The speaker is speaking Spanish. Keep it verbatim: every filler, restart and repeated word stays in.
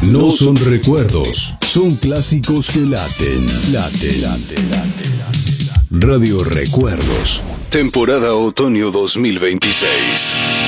No son recuerdos, son clásicos que laten, laten, laten, laten. Radio Recuerdos, temporada otoño dos mil veintiséis.